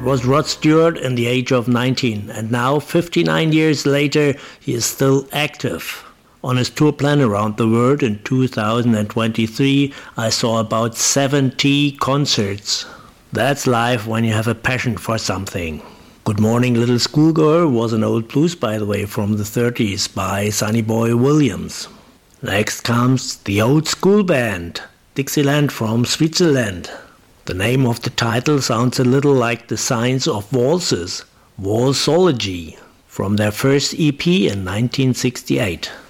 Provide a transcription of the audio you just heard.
was Rod Stewart in the age of 19, and now, 59 years later, he is still active. On his tour plan around the world in 2023, I saw about 70 concerts. That's life when you have a passion for something. Good Morning Little Schoolgirl was an old blues, by the way, from the 30s by Sonny Boy Williams. Next comes The Old School Band, Dixieland from Switzerland. The name of the title sounds a little like the Science of Waltzes, Waltzology, from their first EP in 1968.